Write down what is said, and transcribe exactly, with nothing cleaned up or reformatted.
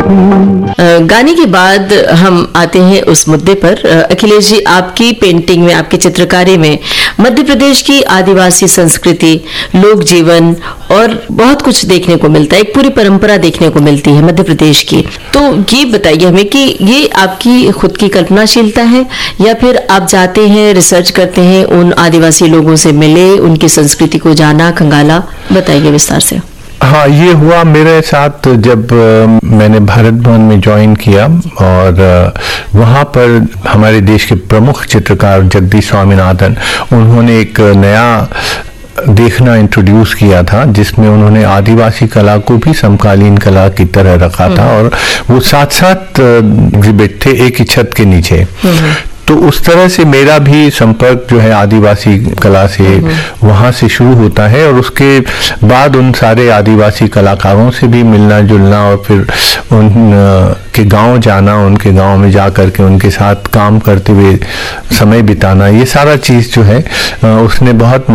गाने के बाद हम आते हैं उस मुद्दे पर। अखिलेश जी, आपकी पेंटिंग में, आपकी चित्रकारी में मध्य प्रदेश की आदिवासी संस्कृति, लोक जीवन और बहुत कुछ देखने को मिलता है। एक पूरी परंपरा देखने को मिलती है मध्य प्रदेश की। तो ये बताइए हमें कि ये आपकी खुद की कल्पनाशीलता है या फिर आप जाते हैं, रिसर्च करते हैं, उन आदिवासी लोगों से मिले, उनकी संस्कृति को जाना, खंगाला? बताइए विस्तार से। हाँ, ये हुआ मेरे साथ जब मैंने भारत भवन में ज्वाइन किया और वहाँ पर हमारे देश के प्रमुख चित्रकार जगदीश स्वामीनाथन, उन्होंने एक नया देखना इंट्रोड्यूस किया था जिसमें उन्होंने आदिवासी कला को भी समकालीन कला की तरह रखा था और वो साथ साथ एग्जिबिट थे एक ही छत के नीचे। तो उस तरह से मेरा भी संपर्क जो है आदिवासी कला से वहाँ से शुरू होता है और उसके बाद उन सारे आदिवासी कलाकारों से भी मिलना जुलना और फिर उन के गांव जाना, उनके गांव में जा कर के उनके साथ काम करते हुए समय बिताना, ये सारा चीज़ जो है उसने बहुत